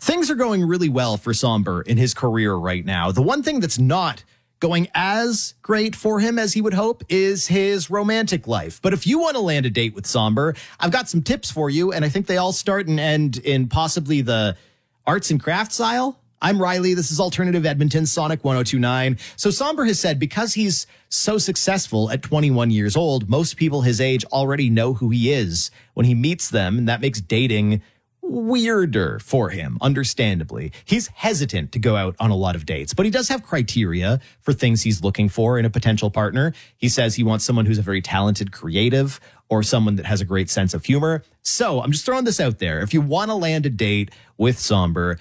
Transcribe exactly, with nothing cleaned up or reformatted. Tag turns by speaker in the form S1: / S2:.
S1: Things are going really well for Somber in his career right now. The one thing that's not going as great for him as he would hope is his romantic life. But if you want to land a date with Somber, I've got some tips for you, and I think they all start and end in possibly the arts and crafts aisle. I'm Riley. This is Alternative Edmonton, Sonic one oh two point nine. So Somber has said because he's so successful at twenty-one years old, most people his age already know who he is when he meets them, and that makes dating weirder for him, understandably. He's hesitant to go out on a lot of dates, but he does have criteria for things he's looking for in a potential partner. He says he wants someone who's a very talented creative or someone that has a great sense of humor. So I'm just throwing this out there. If you want to land a date with Somber,